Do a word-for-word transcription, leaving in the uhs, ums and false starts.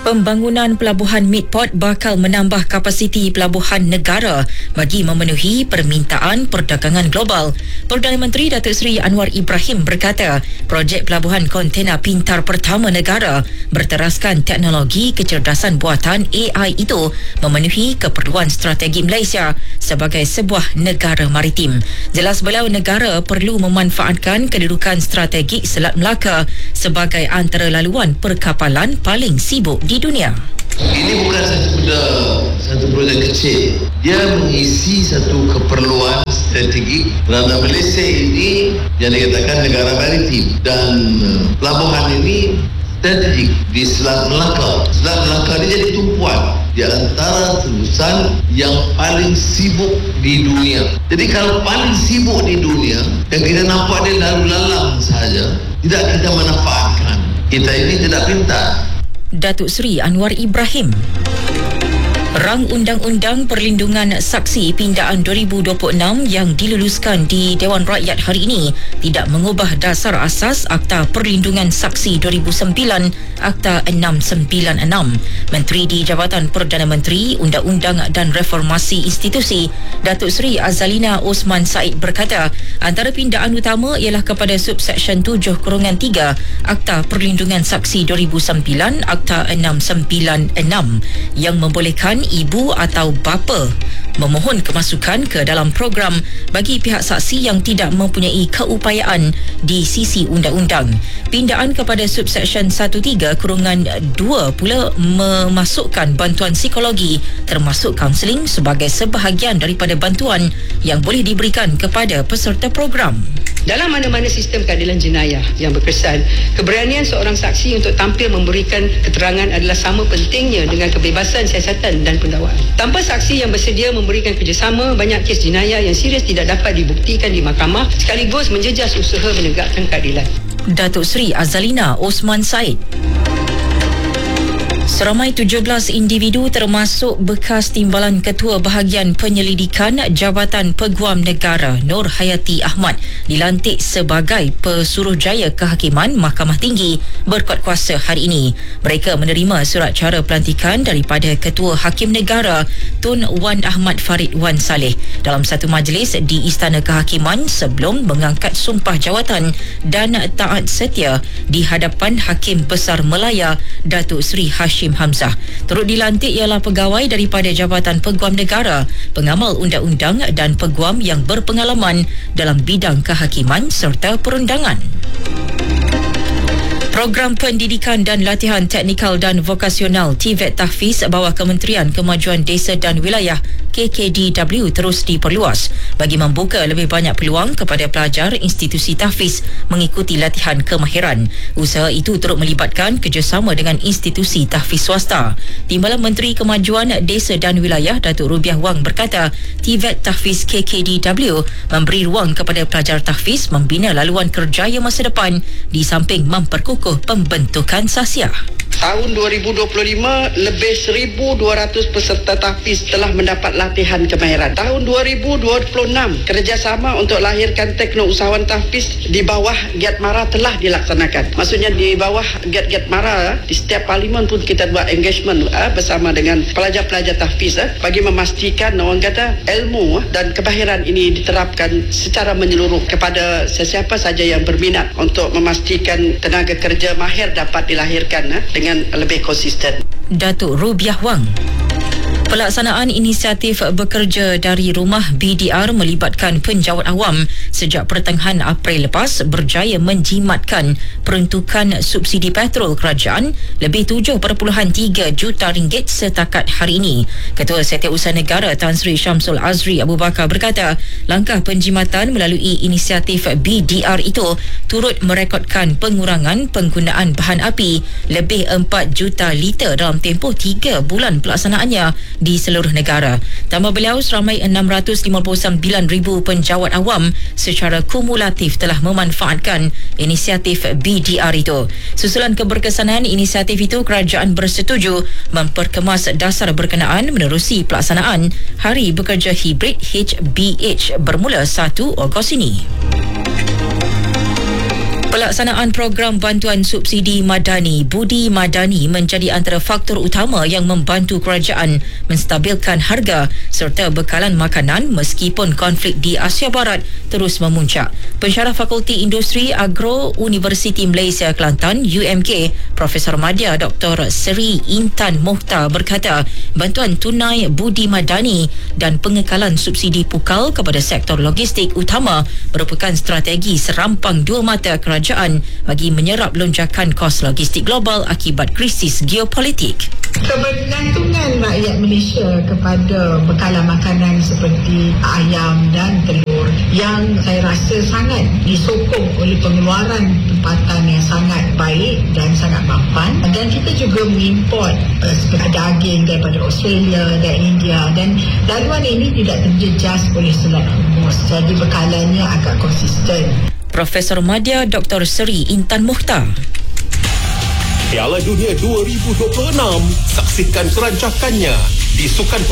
Pembangunan pelabuhan Midport bakal menambah kapasiti pelabuhan negara bagi memenuhi permintaan perdagangan global. Perdana Menteri Datuk Seri Anwar Ibrahim berkata, projek pelabuhan kontena pintar pertama negara berteraskan teknologi kecerdasan buatan A I itu memenuhi keperluan strategi Malaysia sebagai sebuah negara maritim. Jelas beliau, negara perlu memanfaatkan kedudukan strategik Selat Melaka sebagai antara laluan perkapalan paling sibuk di dunia. Ini bukan satu, satu projek kecil. Dia mengisi satu keperluan strategik kerana Malaysia ini yang dikatakan negara maritim, dan pelabuhan ini strategik di Selat Melaka. Selat Melaka ini jadi tumpuan di antara terusan yang paling sibuk di dunia. Jadi kalau paling sibuk di dunia dan kita nampak dia lalu lalang sahaja, tidak kita manfaatkan. Kita ini tidak pintar. Datuk Seri Anwar Ibrahim. Rang Undang-Undang Perlindungan Saksi Pindaan dua ribu dua puluh enam yang diluluskan di Dewan Rakyat hari ini tidak mengubah dasar asas Akta Perlindungan Saksi dua ribu sembilan, Akta enam sembilan enam. Menteri di Jabatan Perdana Menteri, Undang-Undang dan Reformasi Institusi, Datuk Seri Azalina Osman Said berkata, antara pindaan utama ialah kepada subseksyen tujuh tiga Akta Perlindungan Saksi dua ribu sembilan, Akta enam sembilan enam yang membolehkan ibu atau bapa memohon kemasukan ke dalam program bagi pihak saksi yang tidak mempunyai keupayaan di sisi undang-undang. Pindaan kepada subseksyen tiga belas dua pula memasukkan bantuan psikologi termasuk kaunseling sebagai sebahagian daripada bantuan yang boleh diberikan kepada peserta program. Dalam mana-mana sistem keadilan jenayah yang berkesan, keberanian seorang saksi untuk tampil memberikan keterangan adalah sama pentingnya dengan kebebasan siasatan dan pendakwaan. Tanpa saksi yang bersedia memberikan kerjasama, banyak kes jenayah yang serius tidak dapat dibuktikan di mahkamah sekaligus menjejas usaha menegakkan keadilan. Datuk Seri Azalina Osman Said. Seramai tujuh belas individu termasuk bekas timbalan Ketua Bahagian Penyelidikan Jabatan Peguam Negara Nur Hayati Ahmad dilantik sebagai Pesuruhjaya Kehakiman Mahkamah Tinggi berkuat kuasa hari ini. Mereka menerima surat cara pelantikan daripada Ketua Hakim Negara Tun Wan Ahmad Farid Wan Saleh dalam satu majlis di Istana Kehakiman sebelum mengangkat sumpah jawatan dan taat setia di hadapan Hakim Besar Melaya Datuk Seri Hashim Hamzah. Turut dilantik ialah pegawai daripada Jabatan Peguam Negara, pengamal undang-undang dan peguam yang berpengalaman dalam bidang kehakiman serta perundangan. Program Pendidikan dan Latihan Teknikal dan Vokasional T V E T Tahfiz bawah Kementerian Kemajuan Desa dan Wilayah K K D W terus diperluas bagi membuka lebih banyak peluang kepada pelajar institusi tahfiz mengikuti latihan kemahiran. Usaha itu turut melibatkan kerjasama dengan institusi tahfiz swasta. Timbalan Menteri Kemajuan Desa dan Wilayah Datuk Rubiah Wang berkata, T V E T Tahfiz K K D W memberi ruang kepada pelajar tahfiz membina laluan kerjaya masa depan di samping memperkukuh pembentukan sasiah. Tahun dua ribu dua puluh lima, lebih seribu dua ratus peserta tahfiz telah mendapat latihan kemahiran. Tahun dua ribu dua puluh enam, kerjasama untuk lahirkan teknousahawan tahfiz di bawah Giat Mara telah dilaksanakan. Maksudnya di bawah Giat-Giat Mara, di setiap parlimen pun kita buat engagement eh, bersama dengan pelajar-pelajar tahfiz eh, bagi memastikan orang kata ilmu eh, dan kemahiran ini diterapkan secara menyeluruh kepada sesiapa saja yang berminat untuk memastikan tenaga kerja mahir dapat dilahirkan eh, dengan lebih konsisten. Datuk Rubiah Wang. Pelaksanaan inisiatif bekerja dari rumah B D R melibatkan penjawat awam sejak pertengahan April lepas berjaya menjimatkan peruntukan subsidi petrol kerajaan lebih tujuh perpuluhan tiga juta ringgit setakat hari ini. Ketua Setiausaha Negara Tan Sri Syamsul Azri Abu Bakar berkata, langkah penjimatan melalui inisiatif B D R itu turut merekodkan pengurangan penggunaan bahan api lebih empat juta liter dalam tempoh tiga bulan pelaksanaannya di seluruh negara. Tambah beliau, seramai enam ratus lima puluh sembilan ribu penjawat awam secara kumulatif telah memanfaatkan inisiatif B D R itu. Susulan keberkesanan inisiatif itu, kerajaan bersetuju memperkemas dasar berkenaan menerusi pelaksanaan Hari Bekerja Hibrid H B H bermula satu Ogos ini. Pelaksanaan program bantuan subsidi Madani Budi Madani menjadi antara faktor utama yang membantu kerajaan menstabilkan harga serta bekalan makanan meskipun konflik di Asia Barat terus memuncak. Pensyarah Fakulti Industri Agro Universiti Malaysia Kelantan U M K Profesor Madya Doktor Seri Intan Mohtar berkata bantuan tunai Budi Madani dan pengekalan subsidi pukal kepada sektor logistik utama merupakan strategi serampang dua mata kerajaan bagi menyerap lonjakan kos logistik global akibat krisis geopolitik. Kebergantungan rakyat Malaysia kepada bekalan makanan seperti ayam dan telur yang saya rasa sangat disokong oleh pengeluaran tempatan yang sangat baik dan sangat mampan, dan kita juga mengimport uh, seperti daging daripada Australia dan India, dan laluan ini tidak terjejas oleh Selat Hormuz, jadi bekalannya agak konsisten. Profesor Madya Doktor Seri Intan Mohtar. Piala Dunia dua ribu dua puluh enam, saksikan kerancakannya di Sukan